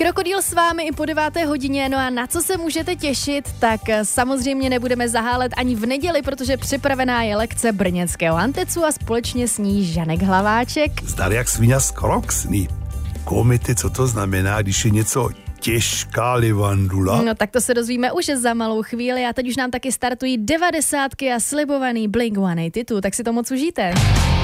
Krokodýl s vámi i po 9. hodině, no a na co se můžete těšit, tak samozřejmě nebudeme zahálet ani v neděli, protože připravená je lekce brněnského Antecu a společně s ní Žanek Hlaváček. Zdar jak sviňa z Kroksny. Komity, co to znamená, když je něco těžká livandula? No tak to se dozvíme už za malou chvíli a teď už nám taky startují 90 a slibovaný Blink-182, tak si to moc užijte.